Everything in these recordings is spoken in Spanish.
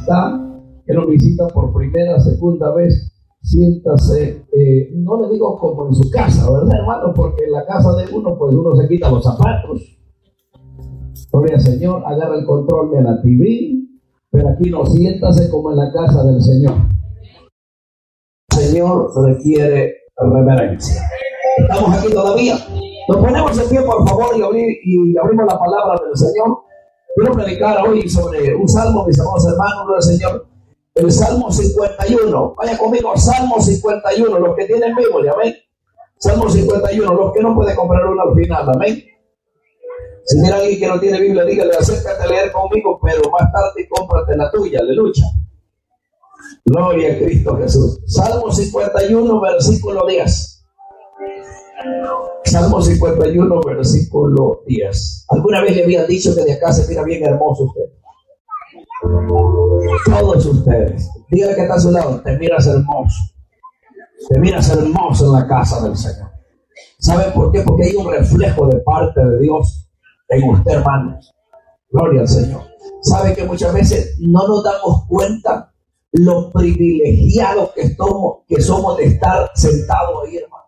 está, que nos visita por primera, segunda vez, siéntase, no le digo como en su casa, ¿verdad, hermano? Porque en la casa de uno, pues uno se quita los zapatos. Gloria al Señor, agarra el control de la TV, pero aquí no, siéntase como en la casa del Señor. El Señor requiere reverencia. ¿Estamos aquí todavía? Nos ponemos en pie, por favor, y abrimos la palabra del Señor. Quiero predicar hoy sobre un salmo, mis amados hermanos del Señor. El Salmo 51. Vaya conmigo, Salmo 51. Los que tienen Biblia, amén. Salmo 51. Los que no pueden comprar uno al final, amén. Si mira alguien que no tiene Biblia, dígale, acércate a leer conmigo, pero más tarde cómprate la tuya, aleluya. Gloria a Cristo Jesús. Salmo 51, versículo 10. Salmo 51, versículo 10. ¿Alguna vez le habían dicho que de acá se mira bien hermoso usted? Todos ustedes. Dígale que está a su lado, te miras hermoso. Te miras hermoso en la casa del Señor. ¿Saben por qué? Porque hay un reflejo de parte de Dios en usted, hermano. Gloria al Señor. ¿Sabe que muchas veces no nos damos cuenta lo privilegiados que somos de estar sentados ahí, hermano?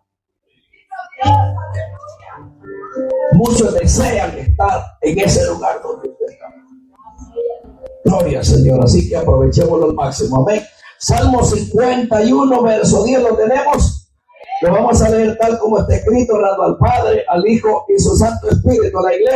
Muchos desean estar en ese lugar donde usted está. Gloria al Señor. Así que aprovechémoslo al máximo. Amén. Salmo 51, verso 10, ¿lo tenemos? Lo vamos a leer tal como está escrito, orando al Padre, al Hijo y su Santo Espíritu. La iglesia.